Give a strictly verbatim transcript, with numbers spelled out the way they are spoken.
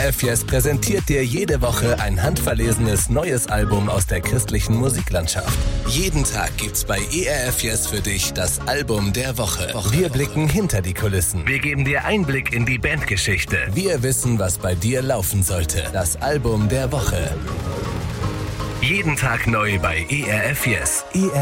R F Yes präsentiert dir jede Woche ein handverlesenes neues Album aus der christlichen Musiklandschaft. Jeden Tag gibt's bei E R F Yes für dich das Album der Woche. Wir blicken hinter die Kulissen. Wir geben dir Einblick in die Bandgeschichte. Wir wissen, was bei dir laufen sollte. Das Album der Woche. Jeden Tag neu bei E R F Yes. E R